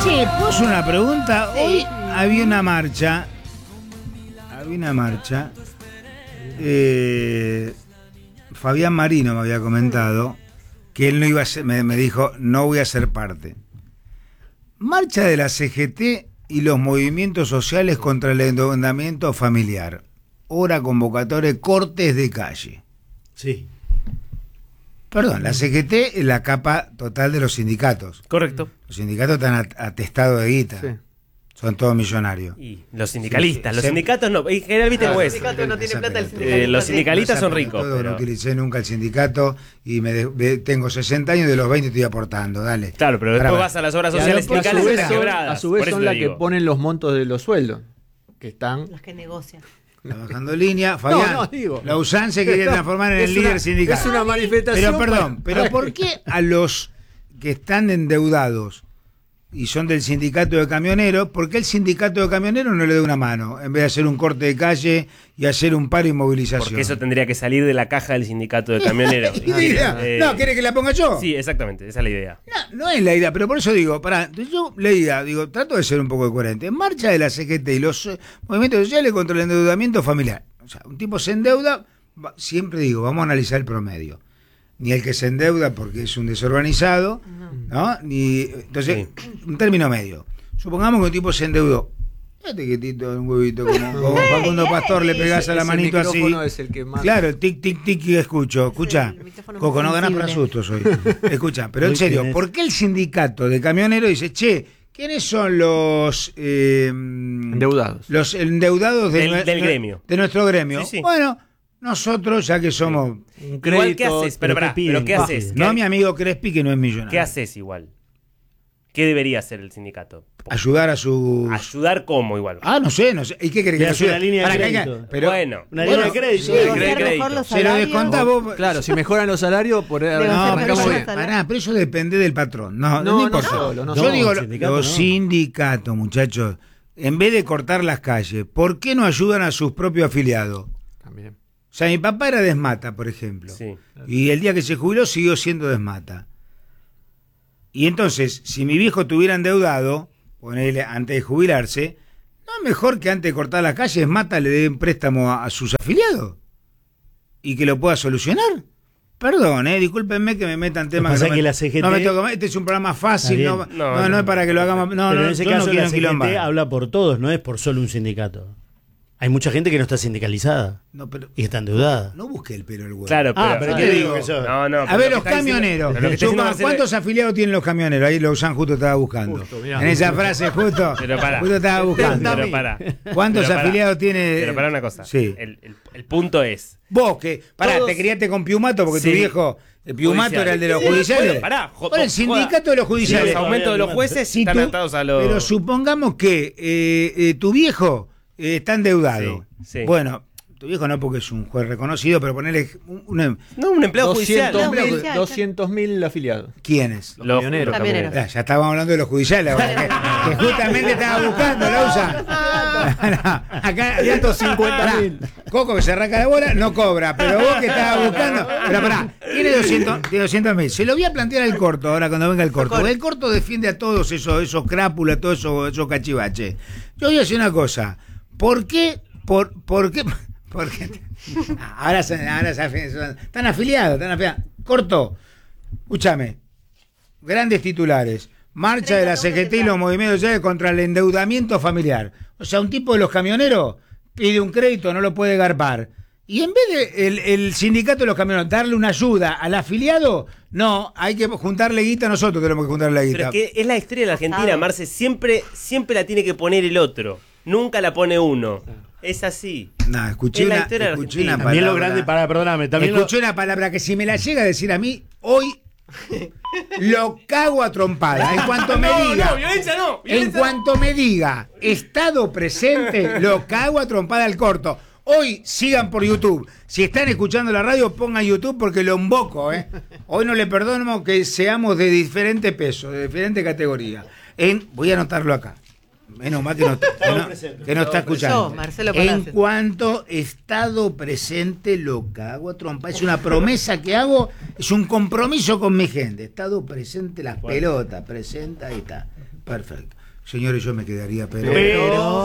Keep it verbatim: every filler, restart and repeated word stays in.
Che, puso una pregunta. Hoy había una marcha. Había una marcha. Eh, Fabián Marino me había comentado que él no iba a ser, me, me dijo, no voy a ser parte. Marcha de la C G T y los movimientos sociales contra el endeudamiento familiar. Hora convocatoria, cortes de calle. Sí. Perdón, la C G T es la capa total de los sindicatos. Correcto. Los sindicatos están atestados de guita. Sí. Son todos millonarios. Y los sindicalistas, Sí, los se... sindicatos no. En general, viste cómo es. El sindicato no tiene plata, el sindicalista. Eh, los sí. sindicalistas son ricos. Todo, Pero... No utilicé nunca el sindicato y me de, de, tengo sesenta años y de los veinte estoy aportando, dale. Claro, pero después Para, vas a las obras Y sociales a, sindicales su y vez están son, quebradas. a su vez Por eso son te las que digo. ponen los montos de los sueldos, que están... Los que negocian. Trabajando línea, Fabián, No, no, digo. la U S A N se quería transformar en el Es líder una- sindical. Es una manifestación. Pero perdón, para- pero ¿por qué a los que están endeudados y son del sindicato de camioneros, por qué el sindicato de camioneros no le da una mano en vez de hacer un corte de calle y hacer un paro y movilización? Porque eso tendría que salir de la caja del sindicato de camioneros. ¿Y la idea? Eh, No, ¿quiere que la ponga yo? Sí, exactamente, esa es la idea. No, no es la idea, pero por eso digo, pará, yo leía, digo, trato de ser un poco coherente. En marcha de la C G T y los eh, movimientos sociales contra el endeudamiento familiar. O sea, un tipo se endeuda, va, siempre digo, vamos a analizar el promedio. Ni el que se endeuda porque es un desorganizado, ¿no? Ni, entonces, sí. Un término medio. Supongamos que un tipo se endeudó. Fíjate que Tito, un huevito, como, como Facundo Pastor, le pegás a la manito así. Es el que más... Claro, el tic, tic, tic que escucho. Escucha, Coco, no ganas para sustos hoy. Escucha, pero en serio, ¿por qué el sindicato de camioneros dice, che, ¿quiénes son los eh, endeudados? Los endeudados de del, nue- del gremio. De nuestro gremio. Sí, sí. Bueno, nosotros, ya que somos... Un Igual, ¿qué crédito, haces? Pero, pero pará, ¿qué piden? pero ¿qué Ah, haces? No ¿Qué, a mi amigo Crespi, que no es millonario. ¿Qué haces igual? ¿Qué debería hacer el sindicato? Ayudar a su... ¿Ayudar cómo igual? Ah, no sé, no sé. ¿Y qué querés que Le le hace ayude? una línea de Para que crédito. haya- pero, bueno, Una bueno, línea de crédito. sí, de Negociar crédito. mejor los se lo salarios. descontás vos. Claro, si mejoran los salarios, por ahí Negociar No, mejor pero eso, los de- salarios. pará, pero eso depende del patrón. No, No, no, no importa. solo, no Yo solo. digo, El sindicato los no. sindicatos, muchachos, en vez de cortar las calles, ¿por qué no ayudan a sus propios afiliados? También. O sea, mi papá era desmata, por ejemplo. Sí. Y el día que se jubiló siguió siendo desmata. Y entonces, si mi viejo estuviera endeudado, ponele, antes de jubilarse, ¿no es mejor que antes de cortar las calles, Mata le dé un préstamo a, a sus afiliados? Y que lo pueda solucionar. Perdón, eh, discúlpenme que me metan temas pasa que, no, que me, la C G T no me toca. Este es un programa fácil, Está no, bien. no, No, no, no. es para que lo hagamos. No, Pero no, en ese yo caso no quiero la C G T enquilombar. habla por todos, no es por solo un sindicato. Hay mucha gente que no está sindicalizada No, pero, y está endeudada. no busque el pelo el huevo. Claro, pero, Ah, pero ¿qué te digo? digo que yo- No, no. A pero ver, lo los que está diciendo- camioneros. pero lo que está Suma, diciendo Marcelo- ¿cuántos afiliados tienen los camioneros? Ahí Lausanne justo estaba buscando. Justo, mirá. En esa frase justo, Pero pará. justo estaba buscando. Pero para. ¿Cuántos Pero pará. afiliados tiene? Pero para una cosa. Sí. El, el, el punto es. Vos, que, pará, Todos- te criaste con Piumato porque Sí. tu viejo, el Piumato Judicial. era el de los Sí, judiciales. bueno, pará, jo- Bueno, el joda. sindicato de los Si judiciales. los aumentos de los jueces Si están tú- atados a los. Pero supongamos que eh, eh, tu viejo eh, está endeudado. Sí, sí. Bueno, tu viejo no porque es un juez reconocido, pero ponerle un, un- No, un empleado judicial. doscientos mil afiliados. ¿quiénes? Los Los camioneros. camioneros. Ya, ya estábamos hablando de los judiciales ahora, que, que justamente estaba buscando, Lausa. No, acá había ciento cincuenta mil. Coco que se arranca la bola, no cobra, pero vos que estabas buscando. Pero pará, tiene doscientos mil. Se lo voy a plantear al corto ahora cuando venga el corto. Porque el corto defiende a todos esos, esos crápulas, todos esos, esos cachivaches. Yo voy a decir una cosa. ¿Por qué? ¿Por, por qué? Porque ahora, se- ahora se afi- están afiliados, están afiliados. Corto, escúchame. Grandes titulares. Marcha de la C G T y los movimientos sociales contra el endeudamiento familiar. O sea, un tipo de los camioneros pide un crédito, no lo puede garpar. Y en vez de el, el sindicato de los camioneros darle una ayuda al afiliado, no, hay que juntarle guita, nosotros tenemos que juntarle Pero guita. es que es la historia de la Argentina, Pasado. Marce. Siempre, siempre la tiene que poner el otro. Nunca la pone uno. Es así. No, escuché Es la una, historia de escuché una Argentina. También lo palabra- grande, para, perdóname, también lo, Escuché una palabra que si me la llega a decir a mí, hoy lo cago a trompada. En cuanto me No, diga, no, violencia no, en violencia cuanto me diga estado presente, lo cago a trompada al corto. Hoy sigan por YouTube. Si están escuchando la radio, pongan YouTube porque lo emboco, ¿eh? Hoy no le perdono que seamos de diferente peso, de diferente categoría. En, voy a anotarlo acá. Menos mal que no, que no, que no está escuchando. Yo, Marcelo En Palacios. cuanto estado presente, lo cago a trompa. Es una promesa que hago, es un compromiso con mi gente. Estado presente, las pelotas, presenta, ahí está. Perfecto. Señores, yo me quedaría, pero... Pero-